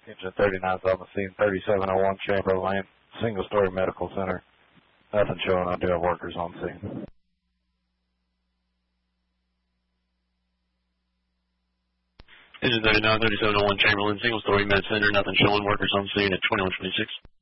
Engine 39's on the scene, 3701 Chamberlain, single-story medical center. Nothing showing. I do have workers on scene. Engine 39, 3701 Chamberlain, single-story med center. Nothing showing. Workers on scene at 2126.